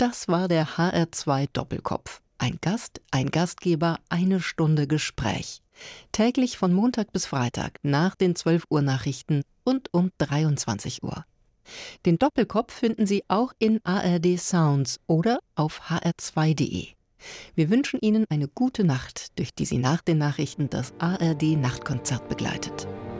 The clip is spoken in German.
Das war der HR2 Doppelkopf. Ein Gast, ein Gastgeber, eine Stunde Gespräch. Täglich von Montag bis Freitag nach den 12 Uhr Nachrichten und um 23 Uhr. Den Doppelkopf finden Sie auch in ARD Sounds oder auf hr2.de. Wir wünschen Ihnen eine gute Nacht, durch die Sie nach den Nachrichten das ARD Nachtkonzert begleitet.